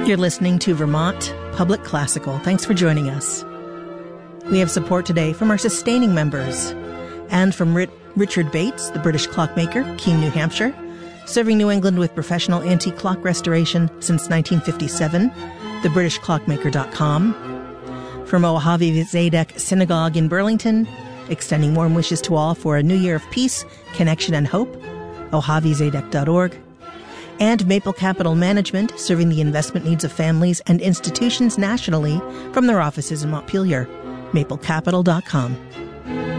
You're listening to Vermont Public Classical. Thanks for joining us. We have support today from our sustaining members and from Richard Bates, the British clockmaker, Keene, New Hampshire, serving New England with professional antique clock restoration since 1957, thebritishclockmaker.com. From Oahavi Zedek Synagogue in Burlington, extending warm wishes to all for a new year of peace, connection, and hope, oahavizedek.org. And Maple Capital Management, serving the investment needs of families and institutions nationally from their offices in Montpelier, maplecapital.com.